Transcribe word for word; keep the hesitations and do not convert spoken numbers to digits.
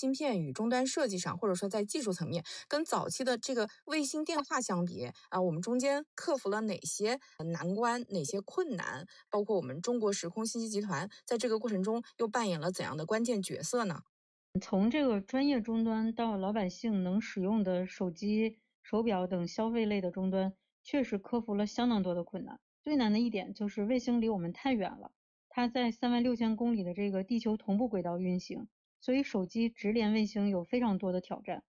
芯片与终端设计上，或者说在技术层面，跟早期的这个卫星电话相比啊，我们中间克服了哪些难关、哪些困难？包括我们中国时空信息集团在这个过程中又扮演了怎样的关键角色呢？ 从这个专业终端到老百姓能使用的手机、手表等消费类的终端，确实克服了相当多的困难。最难的一点就是卫星离我们太远了，它在三万六千公里的这个地球同步轨道运行，所以手机直连卫星有非常多的挑战。